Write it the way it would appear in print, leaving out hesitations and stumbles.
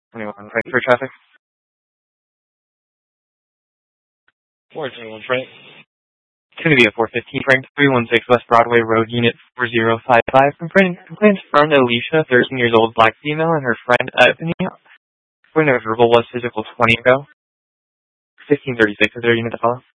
21 right for traffic. 421 right. It's going to be a 415 frame, 316 West Broadway Road, Unit 4055. Complaints from Alicia, 13 years old, black female, and her friend Ebony. When their verbal was physical 20 ago. 1536 is their unit to follow.